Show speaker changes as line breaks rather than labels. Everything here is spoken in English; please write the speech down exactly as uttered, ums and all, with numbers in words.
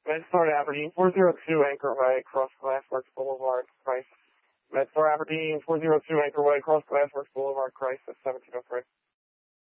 MedStar Aberdeen, four oh two Anchor Way, Cross Glassworks Boulevard, Christ. MedStar Aberdeen, four oh two Anchor Way, Cross Glassworks Boulevard, Christ, seventeen oh three.